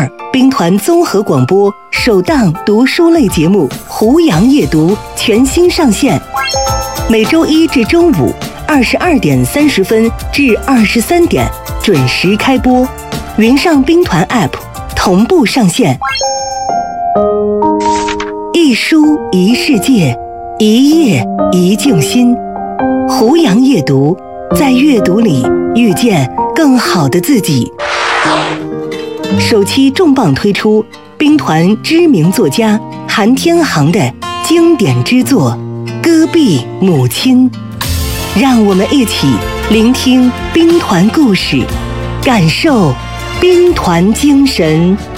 2，兵团综合广播首档读书类节目《胡杨夜读》全新上线，每周一至周五22点30分至23点准时开播，云上兵团 App 同步上线。一书一世界，一页一静心。胡杨夜读，在阅读里遇见更好的自己。首期重磅推出兵团知名作家韩天航的经典之作《戈壁母亲》，让我们一起聆听兵团故事，感受兵团精神。